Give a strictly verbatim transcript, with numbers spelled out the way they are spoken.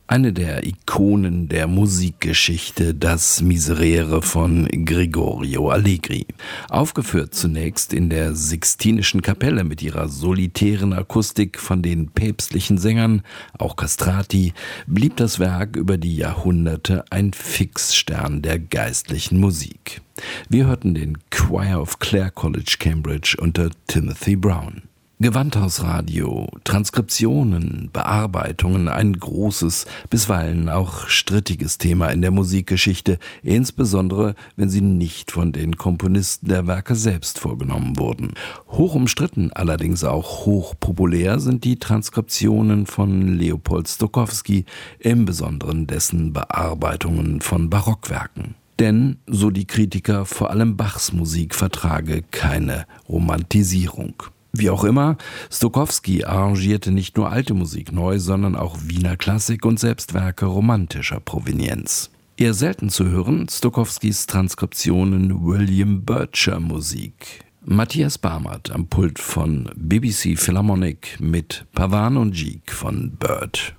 Eine der Ikonen der Musikgeschichte, das Miserere von Gregorio Allegri. Aufgeführt zunächst in der Sixtinischen Kapelle mit ihrer solitären Akustik von den päpstlichen Sängern, auch Castrati, blieb das Werk über die Jahrhunderte ein Fixstern der geistlichen Musik. Wir hörten den Choir of Clare College, Cambridge unter Timothy Brown. Gewandhausradio, Transkriptionen, Bearbeitungen, ein großes, bisweilen auch strittiges Thema in der Musikgeschichte, insbesondere wenn sie nicht von den Komponisten der Werke selbst vorgenommen wurden. Hoch umstritten, allerdings auch hochpopulär sind die Transkriptionen von Leopold Stokowski, im Besonderen dessen Bearbeitungen von Barockwerken. Denn, so die Kritiker, vor allem Bachs Musik vertrage keine Romantisierung. Wie auch immer, Stokowski arrangierte nicht nur alte Musik neu, sondern auch Wiener Klassik und selbst Werke romantischer Provenienz. Eher selten zu hören, Stokowskis Transkriptionen William Bircher Musik. Matthias Barmert am Pult von B B C Philharmonic mit Pavan und Jeek von Bird.